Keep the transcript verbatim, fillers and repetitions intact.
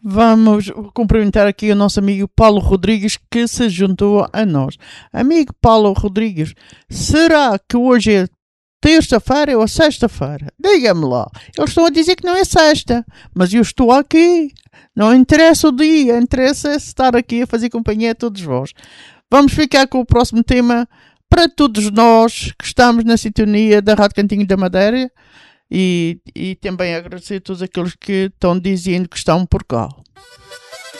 Vamos cumprimentar aqui o nosso amigo Paulo Rodrigues, que se juntou a nós. Amigo Paulo Rodrigues, será que hoje é terça-feira ou sexta-feira? Diga-me lá. Eles estão a dizer que não é sexta, mas eu estou aqui. Não interessa o dia, interessa estar aqui a fazer companhia a todos vós. Vamos ficar com o próximo tema para todos nós que estamos na sintonia da Rádio Cantinho da Madeira. E, e também agradecer a todos aqueles que estão dizendo que estão por cá.